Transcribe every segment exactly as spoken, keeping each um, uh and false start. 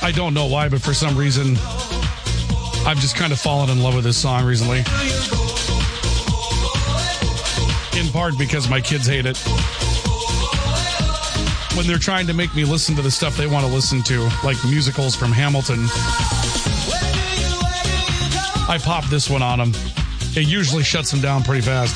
I don't know why, but for some reason, I've just kind of fallen in love with this song recently. In part because my kids hate it. When they're trying to make me listen to the stuff they want to listen to, like musicals from Hamilton, I pop this one on them. It usually shuts them down pretty fast.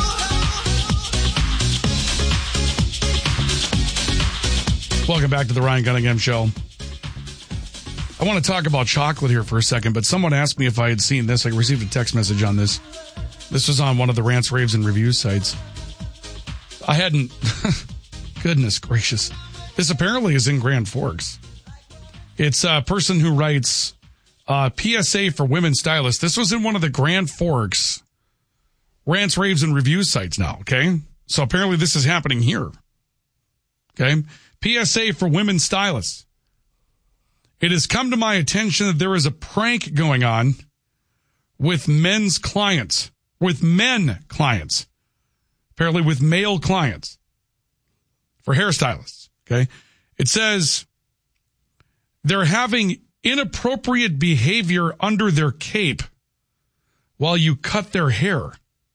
Welcome back to the Ryan Cunningham Show. I want to talk about chocolate here for a second, but someone asked me if I had seen this. I received a text message on this. This was on one of the Rants, Raves, and Reviews sites. I hadn't... Goodness gracious. This apparently is in Grand Forks. It's a person who writes uh, P S A for women stylists. This was in one of the Grand Forks Rants, Raves, and Reviews sites now, okay? So apparently this is happening here. Okay? P S A for women stylists. It has come to my attention that there is a prank going on with men's clients. With men clients. Apparently with male clients. For hairstylists. Okay? It says they're having inappropriate behavior under their cape while you cut their hair.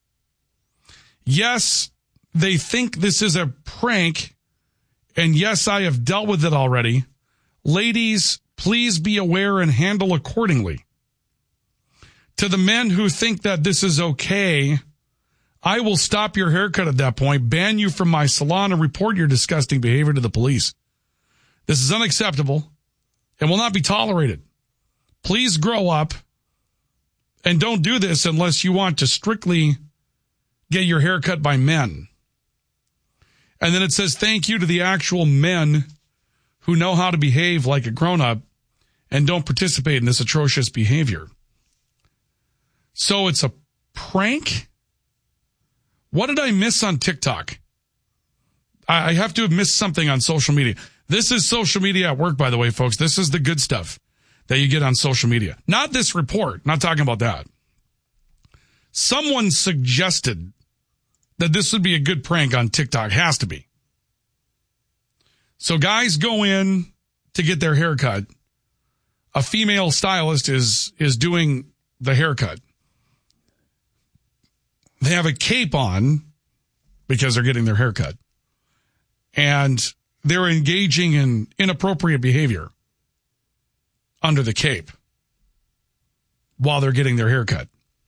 Yes, they think this is a prank. And yes, I have dealt with it already. Ladies, please be aware and handle accordingly. To the men who think that this is okay, I will stop your haircut at that point, ban you from my salon, and report your disgusting behavior to the police. This is unacceptable and will not be tolerated. Please grow up and don't do this unless you want to strictly get your hair cut by men. And then it says, thank you to the actual men who know how to behave like a grown-up and don't participate in this atrocious behavior. So it's a prank? What did I miss on TikTok? I have to have missed something on social media. This is social media at work, by the way, folks. This is the good stuff that you get on social media. Not this report. Not talking about that. Someone suggested that this would be a good prank on TikTok. Has to be. So guys go in to get their haircut. A female stylist is, is doing the haircut. They have a cape on because they're getting their haircut. And they're engaging in inappropriate behavior under the cape while they're getting their haircut.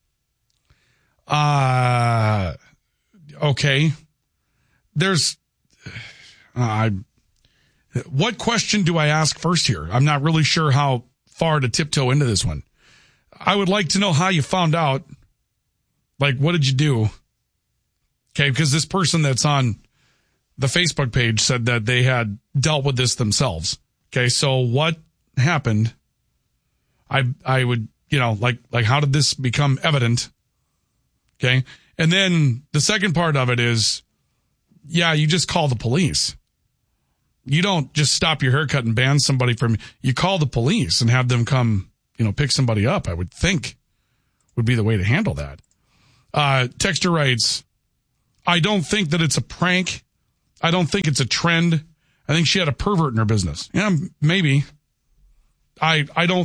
Uh... Okay, there's, uh, what question do I ask first here? I'm not really sure how far to tiptoe into this one. I would like to know how you found out. Like, what did you do? Okay, because this person that's on the Facebook page said that they had dealt with this themselves. Okay, so what happened? I I would, you know, like, like how did this become evident? Okay. And then the second part of it is, yeah, you just call the police. You don't just stop your haircut and ban somebody from, you call the police and have them come, you know, pick somebody up, I would think would be the way to handle that. Uh, Texter writes, I don't think that it's a prank. I don't think it's a trend. I think she had a pervert in her business. Yeah, maybe. I, I don't,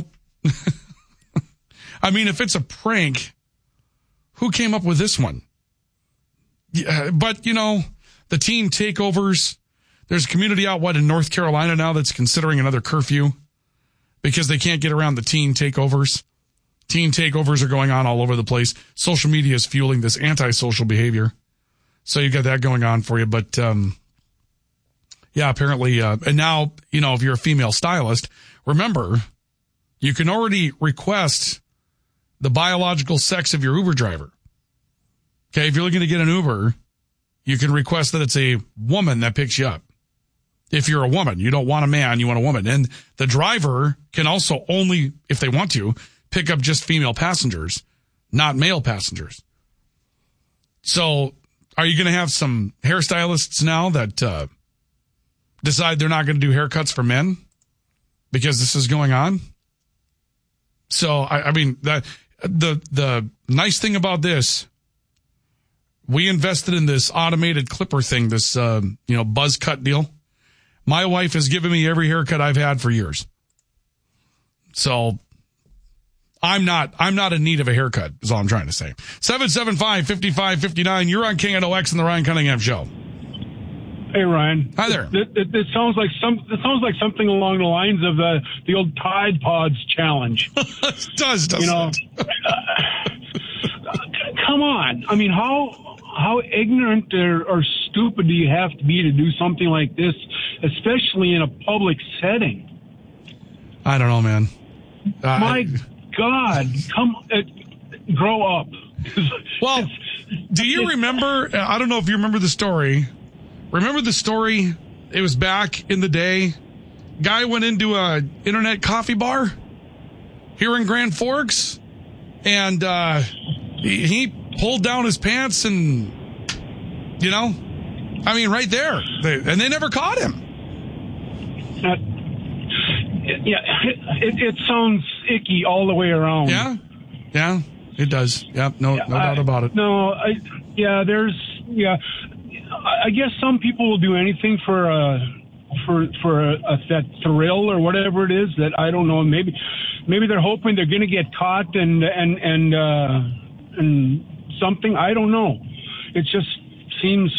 I mean, if it's a prank, who came up with this one? Yeah, but, you know, the teen takeovers, there's a community out what in North Carolina now that's considering another curfew because they can't get around the teen takeovers. Teen takeovers are going on all over the place. Social media is fueling this antisocial behavior. So you got that going on for you. But, um, yeah, apparently, uh, and now, you know, if you're a female stylist, remember, you can already request the biological sex of your Uber driver. Okay, if you're looking to get an Uber, you can request that it's a woman that picks you up. If you're a woman, you don't want a man, you want a woman. And the driver can also only, if they want to, pick up just female passengers, not male passengers. So are you going to have some hairstylists now that uh, decide they're not going to do haircuts for men because this is going on? So, I, I mean, that the the nice thing about this, we invested in this automated clipper thing, this, uh, you know, buzz cut deal. My wife has given me every haircut I've had for years. So I'm not, I'm not in need of a haircut is all I'm trying to say. seven seven five, five five five nine. You're on K N O X and the Ryan Cunningham Show. Hey, Ryan. Hi there. It, it, it sounds like some. It sounds like something along the lines of the the old Tide Pods challenge. It does, doesn't you know, it? uh, come on. I mean, how how ignorant or, or stupid do you have to be to do something like this, especially in a public setting? I don't know, man. Uh, My God, come uh, grow up. Well, do you remember? I don't know if you remember the story. Remember the story? It was back in the day. Guy went into a internet coffee bar here in Grand Forks, and uh, he, he pulled down his pants, and you know, I mean, right there, they, and they never caught him. Uh, yeah, it, it sounds icky all the way around. Yeah, yeah, it does. Yeah, no, yeah, no doubt I, about it. No, I, yeah, there's, yeah. I guess some people will do anything for a for for a, a, that thrill or whatever it is. That I don't know. Maybe maybe they're hoping they're going to get caught and and and uh, and something. I don't know. It just seems.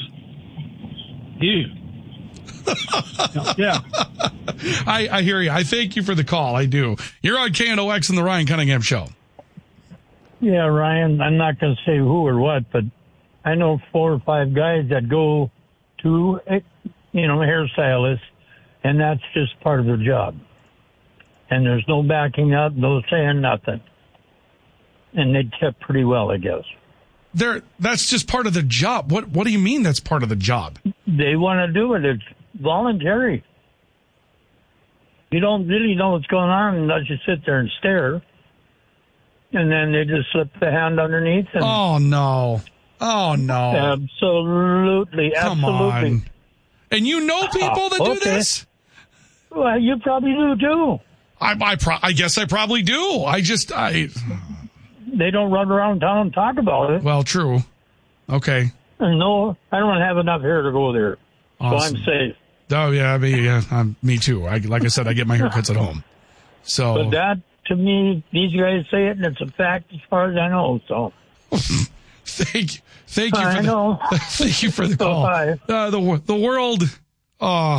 Ew. Yeah. I, I hear you. I thank you for the call. I do. You're on K N O X and the Ryan Cunningham Show. Yeah, Ryan. I'm not going to say who or what, but I know four or five guys that go to, you know, hairstylists, and that's just part of their job. And there's no backing up, no saying nothing. And they tip pretty well, I guess. They're, that's just part of the job. What What do you mean that's part of the job? They want to do it. It's voluntary. You don't really know what's going on unless you sit there and stare. And then they just slip the hand underneath. And oh, no. Oh, no. Absolutely. Come absolutely. on. And you know people that okay. do this? Well, you probably do, too. I I, pro- I guess I probably do. I just, I... They don't run around town and talk about it. Well, true. Okay. And no, I don't have enough hair to go there. Awesome. So I'm safe. Oh, yeah, me, yeah, um, me too. I, like I said, I get my haircuts at home. So, But that, to me, these guys say it, and it's a fact as far as I know, so... Thank you. Thank you for I the, know. Thank you for the call. Bye. Uh, the the world, uh,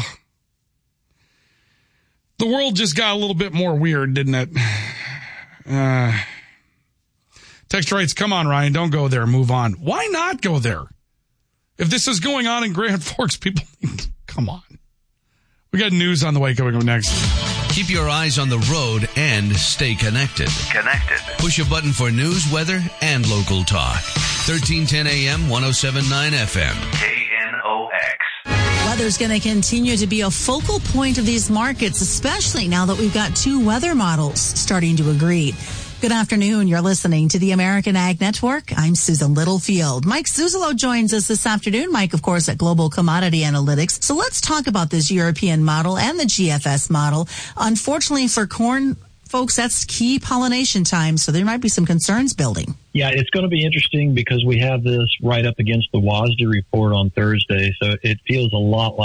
the world just got a little bit more weird, didn't it? Uh, text writes, "Come on, Ryan, don't go there. Move on. Why not go there? If this is going on in Grand Forks, people, come on. We got news on the way coming up next." Keep your eyes on the road and stay connected. Connected. Push a button for news, weather, and local talk. thirteen ten A M, one oh seven point nine F M. K N O X. Weather's going to continue to be a focal point of these markets, especially now that we've got two weather models starting to agree. Good afternoon. You're listening to the American Ag Network. I'm Susan Littlefield. Mike Zuzolo joins us this afternoon. Mike, of course, at Global Commodity Analytics. So let's talk about this European model and the G F S model. Unfortunately for corn, folks, that's key pollination time, so there might be some concerns building. Yeah, it's going to be interesting because we have this right up against the W A S D A report on Thursday, so it feels a lot like